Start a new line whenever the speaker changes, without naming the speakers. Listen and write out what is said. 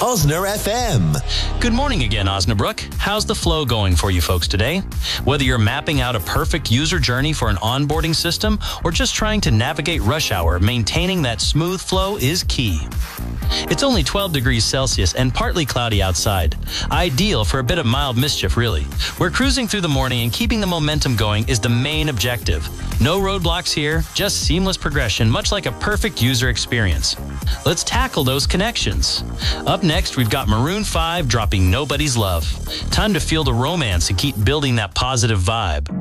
Osner FM.
Good morning again, Osnabrück. How's the flow going for you folks today? Whether you're mapping out a perfect user journey for an onboarding system or just trying to navigate rush hour, maintaining that smooth flow is key. It's only 12 degrees Celsius and partly cloudy outside. Ideal for a bit of mild mischief, really. We're cruising through the morning and keeping the momentum going is the main objective. No roadblocks here, just seamless progression, much like a perfect user experience. Let's tackle those connections. Up next, we've got Maroon 5 dropping Nobody's Love. Time to feel the romance and keep building that positive vibe.